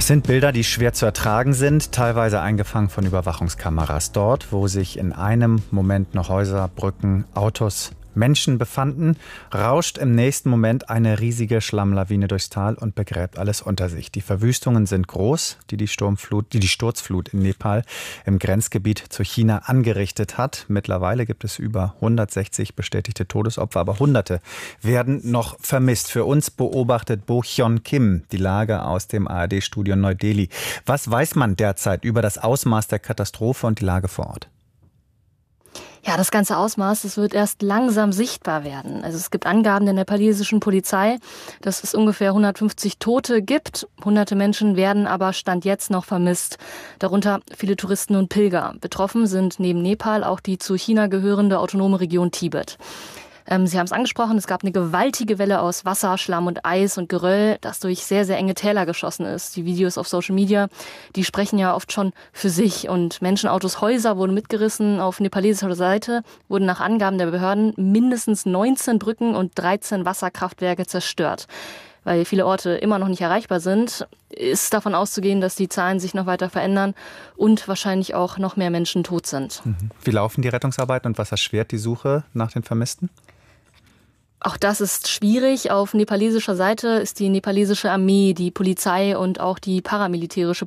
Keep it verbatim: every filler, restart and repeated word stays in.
sind Bilder, die schwer zu ertragen sind, teilweise eingefangen von Überwachungskameras. Dort, wo sich in einem Moment noch Häuser, Brücken, Autos, Menschen befanden, rauscht im nächsten Moment eine riesige Schlammlawine durchs Tal und begräbt alles unter sich. Die Verwüstungen sind groß, die die Sturmflut, die die Sturzflut in Nepal im Grenzgebiet zu China angerichtet hat. Mittlerweile gibt es über hundertsechzig bestätigte Todesopfer, aber Hunderte werden noch vermisst. Für uns beobachtet Bo Hyun Kim die Lage aus dem A R D-Studio Neu-Delhi. Was weiß man derzeit über das Ausmaß der Katastrophe und die Lage vor Ort? Ja, das ganze Ausmaß, das wird erst langsam sichtbar werden. Also es gibt Angaben der nepalesischen Polizei, dass es ungefähr hundertfünfzig Tote gibt. Hunderte Menschen werden aber Stand jetzt noch vermisst. Darunter viele Touristen und Pilger. Betroffen sind neben Nepal auch die zu China gehörende autonome Region Tibet. Ähm, Sie haben es angesprochen, es gab eine gewaltige Welle aus Wasser, Schlamm und Eis und Geröll, das durch sehr, sehr enge Täler geschossen ist. Die Videos auf Social Media, die sprechen ja oft schon für sich. Und Menschenautos, Häuser wurden mitgerissen. Auf nepalesischer Seite wurden nach Angaben der Behörden mindestens neunzehn Brücken und dreizehn Wasserkraftwerke zerstört. Weil viele Orte immer noch nicht erreichbar sind, ist davon auszugehen, dass die Zahlen sich noch weiter verändern und wahrscheinlich auch noch mehr Menschen tot sind. Wie laufen die Rettungsarbeiten und was erschwert die Suche nach den Vermissten? Auch das ist schwierig. Auf nepalesischer Seite ist die nepalesische Armee, die Polizei und auch die paramilitärische